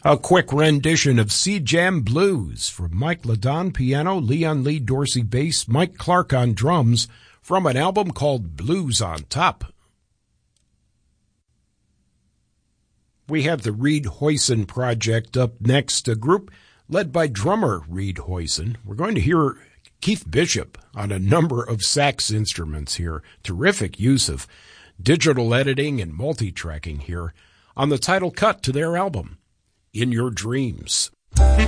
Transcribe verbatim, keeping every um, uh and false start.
A quick rendition of Sea Jam Blues from Mike Ladon piano, Leon Lee Dorsey bass, Mike Clark on drums from an album called Blues on Top. We have the Reed Hoyson Project up next, a group led by drummer Reed Hoyson. We're going to hear Keith Bishop on a number of sax instruments here. Terrific use of digital editing and multi-tracking here on the title cut to their album, In Your Dreams.